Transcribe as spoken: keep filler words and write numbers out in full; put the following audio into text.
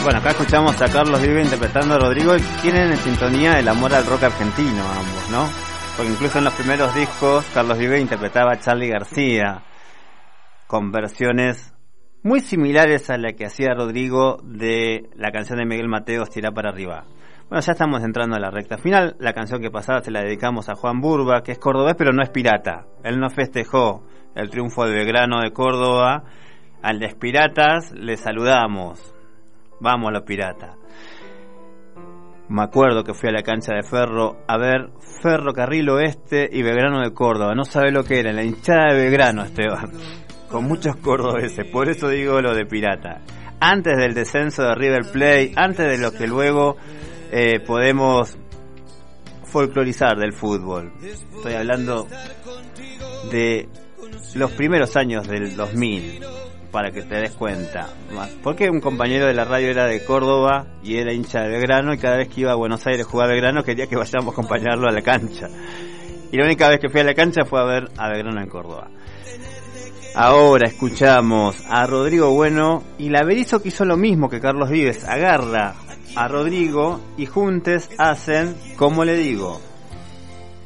Bueno, acá escuchamos a Carlos Vives interpretando a Rodrigo y tienen en sintonía el amor al rock argentino ambos, ¿no? Porque incluso en los primeros discos Carlos Vives interpretaba a Charly García con versiones muy similares a la que hacía Rodrigo de la canción de Miguel Mateos, Tirá para arriba. Bueno, ya estamos entrando a la recta final. La canción que pasaba se la dedicamos a Juan Burba, que es cordobés pero no es pirata. Él no festejó el triunfo de Belgrano de Córdoba. Al de Piratas le saludamos. Vamos los piratas. Me acuerdo que fui a la cancha de Ferro a ver Ferrocarril Oeste y Belgrano de Córdoba. No sabe lo que era, la hinchada de Belgrano, Esteban. Con muchos cordobeses, por eso digo lo de pirata. Antes del descenso de River Plate, antes de lo que luego eh, podemos folclorizar del fútbol. Estoy hablando de los primeros años del dos mil, para que te des cuenta. Porque un compañero de la radio era de Córdoba y era hincha de Belgrano, y cada vez que iba a Buenos Aires a jugar a Belgrano quería que vayamos a acompañarlo a la cancha. Y la única vez que fui a la cancha fue a ver a Belgrano en Córdoba. Ahora escuchamos a Rodrigo Bueno y la Berizo, que hizo lo mismo que Carlos Vives. Agarra a Rodrigo y juntos hacen Como le digo.